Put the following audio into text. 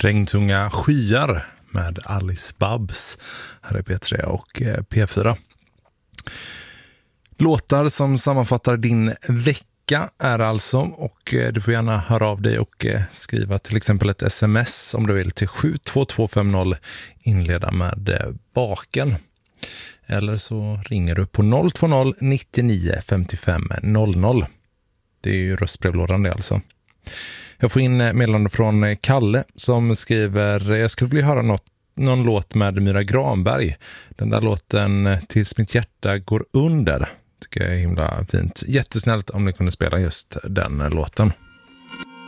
Regntunga skyar med Alice Babs här i P3 och P4. Låtar som sammanfattar din vecka är alltså, och du får gärna höra av dig och skriva till exempel ett sms om du vill till 72250, inleda med baken. Eller så ringer du på 020 99 55 00. Det är ju röstbrevlådan det alltså. Jag får in meddelande från Kalle som skriver: jag skulle vilja höra någon låt med Myra Granberg. Den där låten Tills mitt hjärta går under tycker jag är himla fint. Jättesnällt om ni kunde spela just den låten.